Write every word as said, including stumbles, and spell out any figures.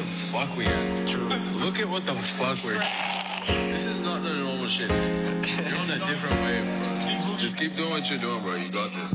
fuck we at. True. Look at what the fuck we're. This is not the normal shit. You're on a different wave, bro. Just keep doing what you're doing, bro. You got this.